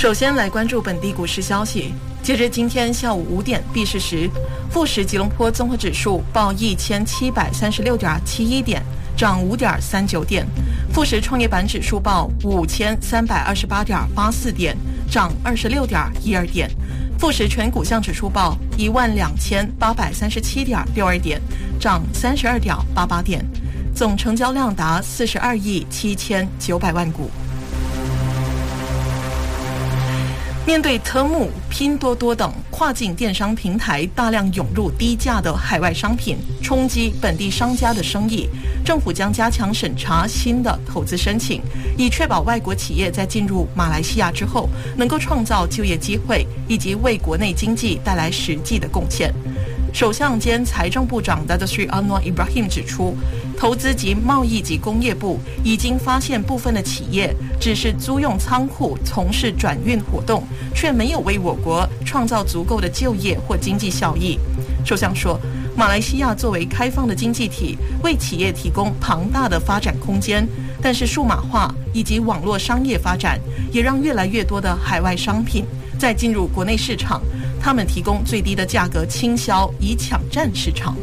首先来关注本地股市消息。截至今天下午5点闭市时，富时吉隆坡综合指数报1736.71点，涨5.39点；富时创业板指数报5328.84点，涨26.12点；富时全股项指数报12837.62点，涨32.88点。总成交量达42亿7900万股。面对特木、拼多多等跨境电商平台大量涌入低价的海外商品，冲击本地商家的生意，政府将加强审查新的投资申请，以确保外国企业在进入马来西亚之后，能够创造就业机会，以及为国内经济带来实际的贡献。首相兼财政部长 Datuk Seri Anwar Ibrahim 指出，投资及贸易及工业部已经发现部分的企业只是租用仓库从事转运活动，却没有为我国创造足够的就业或经济效益。首相说，马来西亚作为开放的经济体，为企业提供庞大的发展空间，但是数码化以及网络商业发展也让越来越多的海外商品在进入国内市场，他们提供最低的价格倾销，以抢占市场。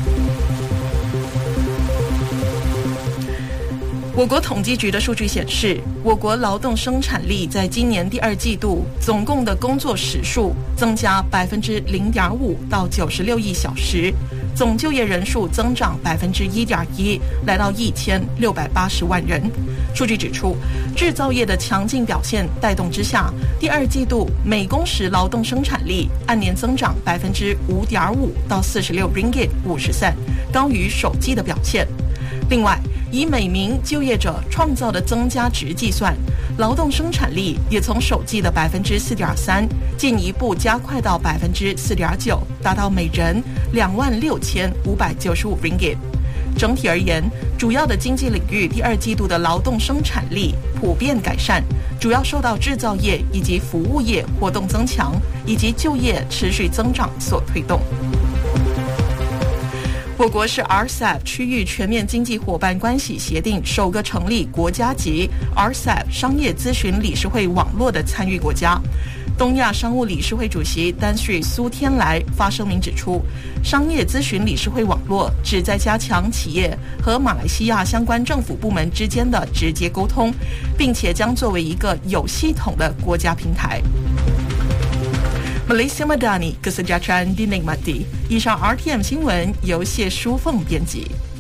我国统计局的数据显示，我国劳动生产力在今年第2季度总共的工作时数增加 0.5% 到96亿小时，总就业人数增长 1.1%， 来到1680万人。数据指出，制造业的强劲表现带动之下，第2季度每工时劳动生产力按年增长 5.5% 到46 ringgit 50 cent， 高于首季的表现。另外，以每名就业者创造的增加值计算，劳动生产力也从首季的 4.3% 进一步加快到 4.9%， 达到每人26,595 ringgit。整体而言，主要的经济领域第2季度的劳动生产力普遍改善，主要受到制造业以及服务业活动增强以及就业持续增长所推动。我国是 RCEP 区域全面经济伙伴关系协定首个成立国家级 RCEP 商业咨询理事会网络的参与国家。东亚商务理事会主席丹旭苏天来发声明指出，商业咨询理事会网络旨在加强企业和马来西亚相关政府部门之间的直接沟通，并且将作为一个有系统的国家平台。Malaysia Madani Kesejahteraan dinikmati。以上 RTM 新闻由谢淑凤编辑。